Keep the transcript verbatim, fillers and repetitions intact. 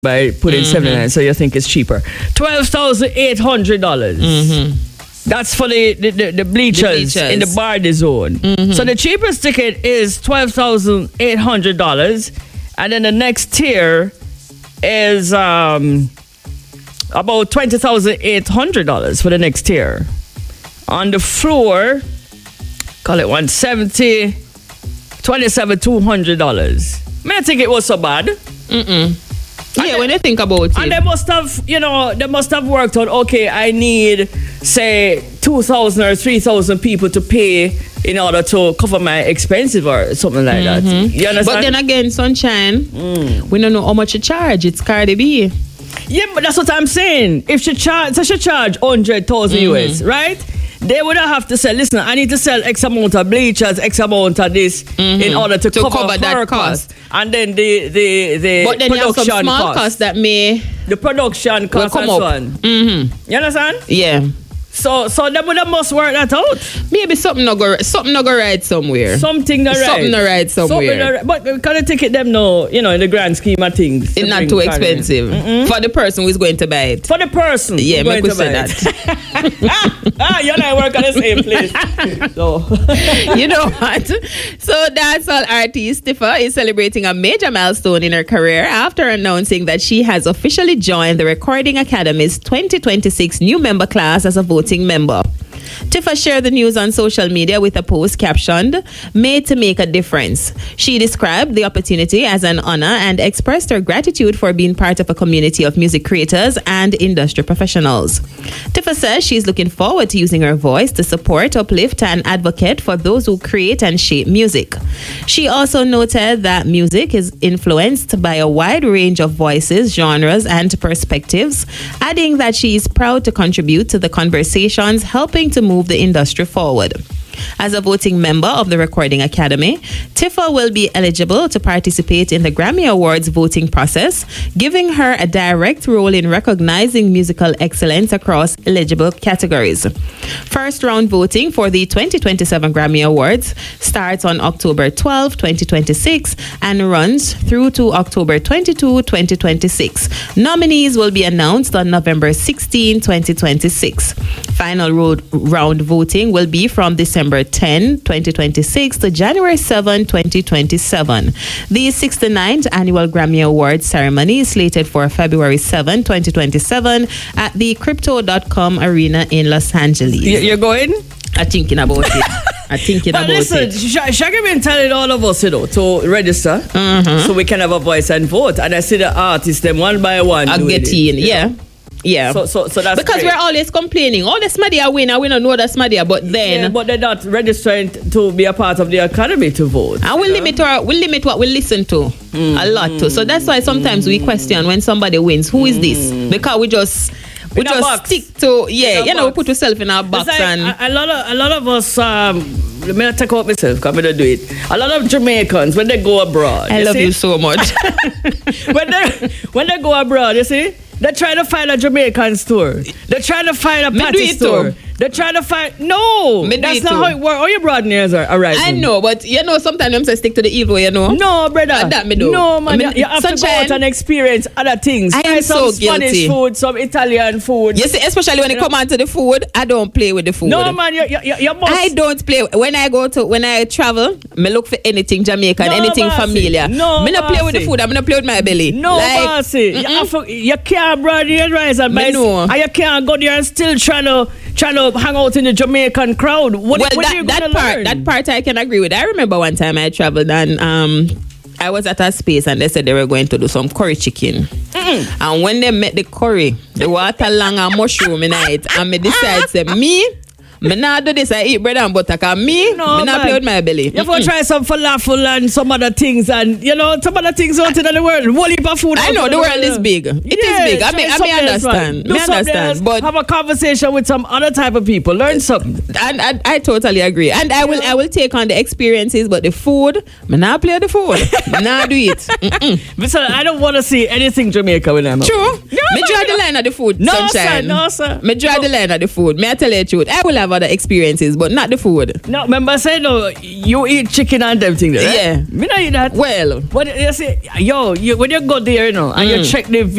by putting mm-hmm. seventy-nine, so you think it's cheaper. twelve thousand eight hundred dollars. Mm-hmm. That's for the, the, the, the, bleachers the bleachers in the Bardi zone. Mm-hmm. So the cheapest ticket is twelve thousand eight hundred dollars. And then the next tier is um, about twenty thousand eight hundred dollars for the next tier. On the floor, call it one seventy, twenty-seven thousand two hundred dollars. I mean, I think it was so bad. Mm-mm. Yeah, and when they think about it. And they must have, you know, they must have worked on, okay, I need, say, two thousand or three thousand people to pay in order to cover my expenses or something like mm-hmm. that. You understand? But then again, Sunshine, mm. we don't know how much you charge. It's Cardi B. Yeah, but that's what I'm saying. If she charge, so she charge one hundred thousand mm-hmm. U S, right? They would have to say, listen, I need to sell X amount of bleachers, X amount of this mm-hmm. in order to, to cover, cover that cost. cost. And then the the, the but then production you have some small cost. costs that may... The production cost come and up. so on. Mm-hmm. You understand? Yeah. So so they would have must work that out. Maybe something not go something not go right somewhere. Something not right. Something not right somewhere. Not right. But can I take it them no, you know, in the grand scheme of things. It's not too expensive. For the person who is going to buy it. For the person. Yeah, make we say that. ah, you and I work on the same place. So you know what? So dancehall artist Tifa is celebrating a major milestone in her career after announcing that she has officially joined the Recording Academy's twenty twenty-six new member class as a voting member. Tifa shared the news on social media with a post captioned, "Made to make a difference." She described the opportunity as an honor and expressed her gratitude for being part of a community of music creators and industry professionals. Tifa says she's looking forward to using her voice to support, uplift, and advocate for those who create and shape music. She also noted that music is influenced by a wide range of voices, genres, and perspectives, adding that she is proud to contribute to the conversations helping to move the industry forward. As a voting member of the Recording Academy, Tifa will be eligible to participate in the Grammy Awards voting process, giving her a direct role in recognizing musical excellence across eligible categories. First round voting for the twenty twenty-seven Grammy Awards starts on October twelfth, twenty twenty-six and runs through to October twenty-second, twenty twenty-six. Nominees will be announced on November sixteenth, twenty twenty-six. Final road round voting will be from December tenth, twenty twenty-six to January seventh, twenty twenty-seven. The sixty-ninth Annual Grammy Awards ceremony is slated for February seventh, twenty twenty-seven at the Crypto dot com Arena in Los Angeles. You're going? I'm thinking about it. I'm thinking but about listen, it. Sh- Shaggy been telling all of us, you know, to register mm-hmm. so we can have a voice and vote. And I see the artists, them one by one. I'll get in, yeah. Know? Yeah. So, so, so that's because great. We're always complaining. Oh, the Smadia win. We don't know the Smadia, but then. Yeah, but they're not registering to be a part of the academy to vote. And we'll limit our, we'll limit what we listen to mm. a lot to. So that's why sometimes mm. we question when somebody wins, who is this? Because we just. We in just stick to yeah, you know, box. We put ourselves in our box like and a, a lot of a lot of us. Um, let me take out myself. Come to do it. A lot of Jamaicans when they go abroad. I you love see? you so much. when they when they go abroad, you see, they try to find a Jamaican store. They try to find a patty store. They're trying to find no. Me that's not too. How it works. All your broad nails are alright. I know, but you know, sometimes I'm say stick to the evil. You know. No, brother. And that me do. No, man. I mean, you have sunshine. To go out and experience other things. I Try am some so Spanish guilty. food, some Italian food. You see, especially when you it come onto the food, I don't play with the food. No, man. You, you, you must. I don't play when I go to when I travel. Me look for anything Jamaican, no, anything bossy. Familiar. No, me not play with the food. I'm not play with my belly. No, like, bossy. You, have to, you can't broad your rice and buy. And you can't go there and still trying to trying to hang out in the Jamaican crowd. What, well, what that, are you that gonna part, learn? that part I can agree with. I remember one time I traveled and um, I was at a space and they said they were going to do some curry chicken. Mm. And when they met the curry, the water long and mushroom in it, and me decide say me. Me not do this. I eat bread and butter. Cause me, no, me not play with my belly. You have to try some falafel and some other things, and you know some other things out in the world. Whole heap of food. I know the world is big. It yeah, is big. I mean, I may understand. Do me understand. But have a conversation with some other type of people. Learn something. And I, I totally agree. And I will, I will take on the experiences, but the food, me not play the food. Me not do it. Listen, I don't want to see anything Jamaica when I'm out. True. No, me draw the line of the food. No, sunshine. sir. No, sir. Me draw no. the line of the food. May I tell you the truth? I will have other experiences, but not the food. No, remember I said no, you eat chicken and everything, right? Yeah. Me not eat that. Well. But you see, yo, you, when you go there, you know, and mm. you check the